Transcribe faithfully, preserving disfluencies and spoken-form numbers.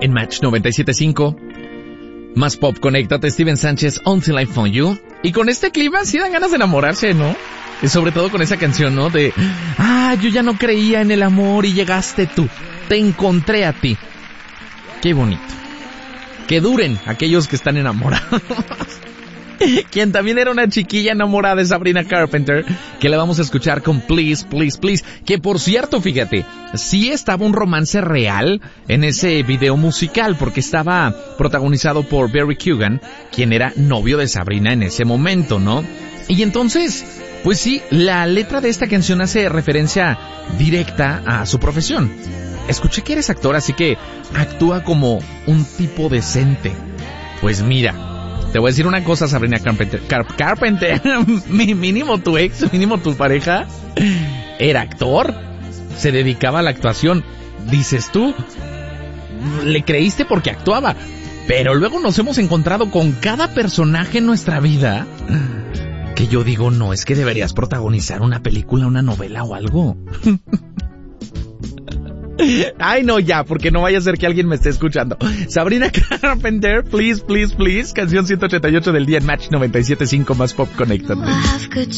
en Match noventa y siete punto cinco. Más pop, conéctate, Steven Sánchez, Until I Found You. Y con este clima sí dan ganas de enamorarse, ¿no? Y sobre todo con esa canción, ¿no? De, ah, yo ya no creía en el amor y llegaste tú. Te encontré a ti. Qué bonito. Que duren aquellos que están enamorados. Quien también era una chiquilla enamorada de Sabrina Carpenter, que la vamos a escuchar con Please, Please, Please. Que por cierto, fíjate, sí estaba un romance real en ese video musical, porque estaba protagonizado por Barry Keoghan, quien era novio de Sabrina en ese momento, ¿no? Y entonces, pues sí, la letra de esta canción hace referencia directa a su profesión. Escuché que eres actor, así que actúa como un tipo decente. Pues mira, te voy a decir una cosa, Sabrina Carpenter. Car- Carpenter, mínimo tu ex, mínimo tu pareja, era actor. Se dedicaba a la actuación. Dices tú, le creíste porque actuaba. Pero luego nos hemos encontrado con cada personaje en nuestra vida que yo digo, no, es que deberías protagonizar una película, una novela o algo. Ay, no, ya, porque no vaya a ser que alguien me esté escuchando. Sabrina Carpenter, Please, Please, Please, canción ciento ochenta y ocho del día en Match noventa y siete punto cinco, más pop, conéctate.